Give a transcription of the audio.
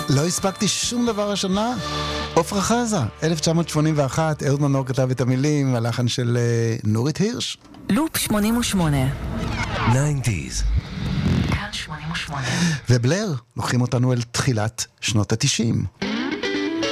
לא הספקתי שום דבר השנה. עופרה חזה, 1981, אהוד מנור כתב את המילים, הלחן של נורית הירש. לופ 88. 90s. כאן 88. ובלר, לוקחים אותנו אל תחילת שנות ה-90.